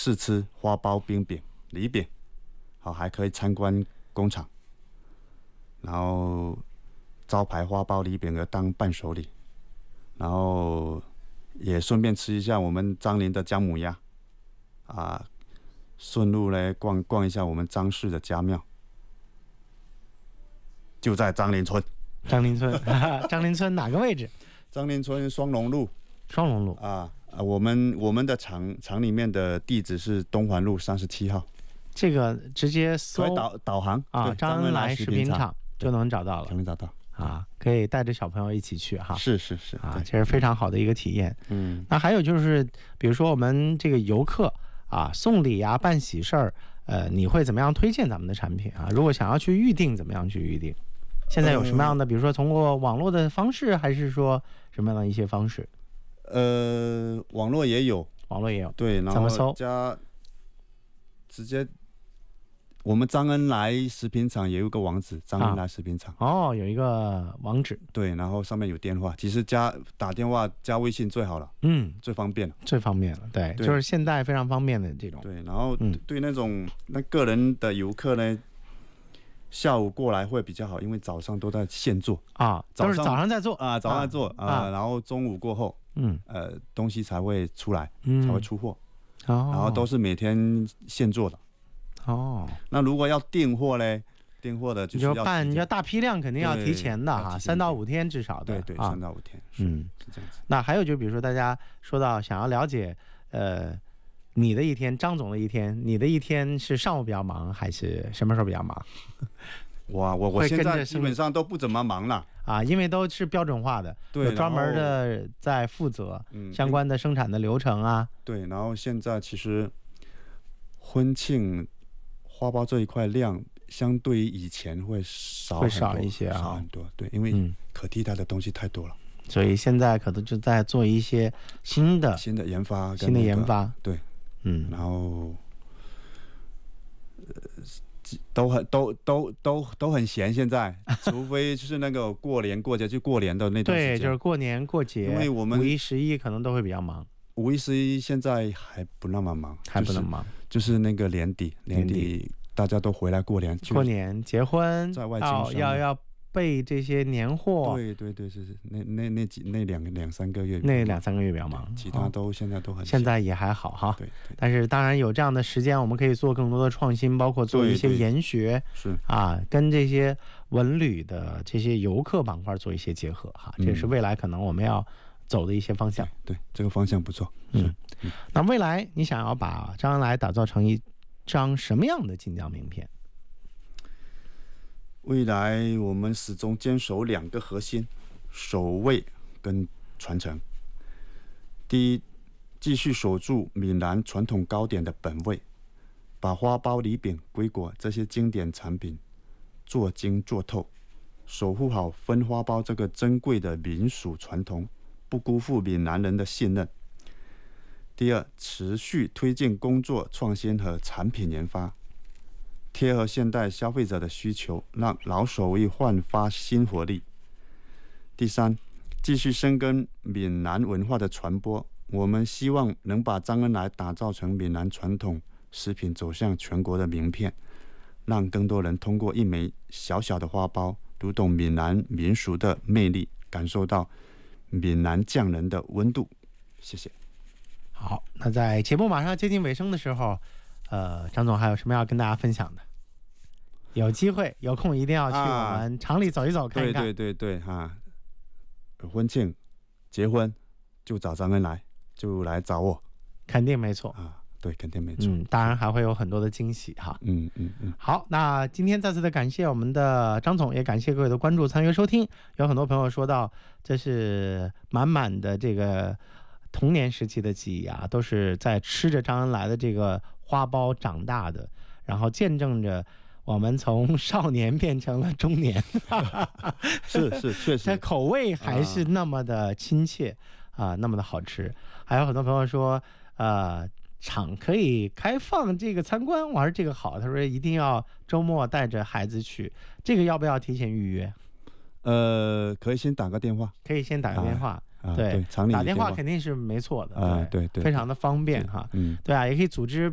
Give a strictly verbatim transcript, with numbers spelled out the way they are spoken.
试吃花苞冰饼、礼饼，好，还可以参观工厂，然后招牌花苞礼饼要当伴手礼，然后也顺便吃一下我们樟林的姜母鸭，啊，顺路呢逛逛一下我们樟市的家庙，就在樟林村。 樟林村，樟林村哪个位置？ 樟林村双龙路。 双龙路啊，我们我们的厂厂里面的地址是东环路三十七号。 这个直接搜导导航啊，张恩来食品厂就能找到了， 就能找到啊，可以带着小朋友一起去哈。 是是是啊，这是非常好的一个体验。 嗯， 那还有就是，比如说我们这个游客啊，送礼呀、办喜事儿，呃，你会怎么样推荐咱们的产品啊？如果想要去预定，怎么样去预定？现在有什么样的，比如说通过网络的方式，还是说什么样的一些方式？ 呃，网络也有， 网络也有， 对，然后怎么搜？ 加直接我们张恩来食品厂也有个网址，张恩来食品厂、 啊、哦，有一个网址， 对，然后上面有电话，其实加打电话加微信最好了， 嗯， 最方便了， 最方便了，对，对就是现在非常方便的这种， 对，然后对那种、嗯、那个人的游客呢。下午过来会比较好，因为早上都在现做啊，都是早上在做啊，早上在做 啊, 啊，然后中午过后， 嗯， 呃，东西才会出来， 嗯， 才会出货， 哦， 然后都是每天现做的， 哦。 那如果要订货嘞，订货的就是要办要大批量，肯定要提前的哈，三到五天至少的， 对对，三、啊、到五天， 嗯， 是这样子。 那还有就比如说大家说到想要了解，呃。你的一天，张总的一天，你的一天是上午比较忙，还是什么时候比较忙？ 哇，我我现在基本上都不怎么忙了啊，因为都是标准化的， 对， 有专门的在负责相关的生产的流程啊。 嗯、对，然后现在其实婚庆花苞这一块量，相对于以前会少会少一些啊， 少很多。对，因为可替代的东西太多了。 嗯、所以现在可能就在做一些新的、 新的研发、那個， 新的研发。 对。 嗯， 然后，呃，都很都都都都很闲，现在，除非就是那个过年过节就过年的那段时间， 对，就是过年过节， 因为我们五一十一可能都会比较忙。 五一十一现在还不那么忙， 还不能忙， 就是、就是那个年底，年底大家都回来过年， 过年结婚， 在外经商， 要要备这些年货， 对对对，是是那那那几那两两三个月， 那两三个月比较忙， 其他都现在都很， 现在也还好哈。 对，对但是当然有这样的时间，我们可以做更多的创新，包括做一些研学， 是啊，跟这些文旅的这些游客板块做一些结合哈，这是未来可能我们要走的一些方向。 对，对这个方向不错。 嗯，嗯那未来你想要把张恩来打造成一张什么样的金奖名片？ 未来我们始终坚守两个核心：守卫跟传承。第一，继续守住闽南传统糕点的本味，把花苞、礼饼、龟果这些经典产品做精做透，守护好分花苞这个珍贵的民俗传统，不辜负闽南人的信任。第二，持续推进工作创新和产品研发，贴合现代消费者的需求，让老手艺焕发新活力。第三，继续深耕闽南文化的传播，我们希望能把张恩来打造成闽南传统食品走向全国的名片，让更多人通过一枚小小的花苞，读懂闽南民俗的魅力，感受到闽南匠人的温度。谢谢。 好，那在节目马上接近尾声的时候，呃，张总还有什么要跟大家分享的？有机会有空一定要去我们厂里走一走，看一看。 对对对对哈，婚庆、结婚就找张恩来，就来找我， 肯定没错啊。对，肯定没错。 嗯，当然还会有很多的惊喜哈。 嗯嗯嗯。 好，那今天再次的感谢我们的张总，也感谢各位的关注、参与、收听。有很多朋友说到，这是满满的这个童年时期的记忆啊，都是在吃着张恩来的这个花苞长大的，然后见证着我们从少年变成了中年。 是是，确实， 这口味还是那么的亲切啊、呃，那么的好吃。还有很多朋友说，呃。厂可以开放这个参观，我说这个好，他说一定要周末带着孩子去，这个要不要提前预约？ 呃，可以先打个电话， 可以先打个电话， 啊、 对， 对，厂里打电话肯定是没错的， 啊，对 对, 对， 非常的方便哈， 嗯， 对啊，也可以组织。